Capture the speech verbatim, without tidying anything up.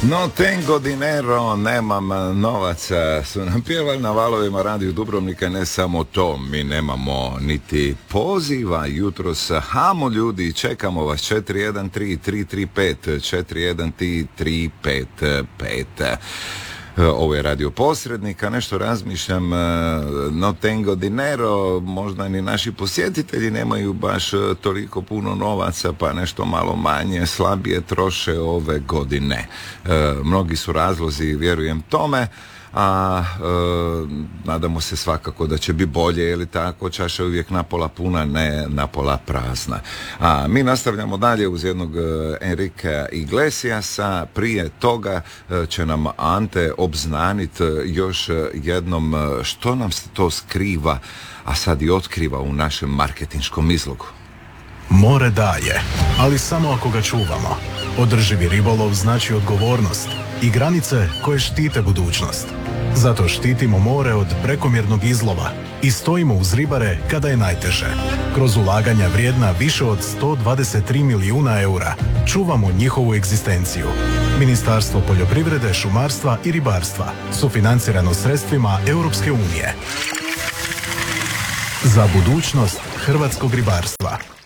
No tengo dinero, nemam novaca, su nam pjevali na valovima Radio Dubrovnika. Ne samo to, mi nemamo niti poziva jutros. Hamo ljudi, čekamo vas. Četiri jedan tri tri tri pet četiri jedan tri pet pet. Ovo je radio posrednika, nešto razmišljam, no tengo dinero, možda ni naši posjetitelji nemaju baš toliko puno novaca, pa nešto malo manje, slabije troše ove godine. Mnogi su razlozi, vjerujem tome, a e, nadamo se svakako da će biti bolje, je li tako, čaša je uvijek napola puna, ne napola prazna. A mi nastavljamo dalje uz jednog Enrique Iglesiasa. Prije toga će nam Ante obznaniti još jednom što nam se to skriva, a sad i otkriva u našem marketinškom izlogu. More daje, ali samo ako ga čuvamo. Održivi ribolov znači odgovornost i granice koje štite budućnost. Zato štitimo more od prekomjernog izlova i stojimo uz ribare kada je najteže. Kroz ulaganja vrijedna više od sto dvadeset tri milijuna eura čuvamo njihovu egzistenciju. Ministarstvo poljoprivrede, šumarstva i ribarstva, sufinancirano sredstvima Europske unije. Za budućnost hrvatskog ribarstva.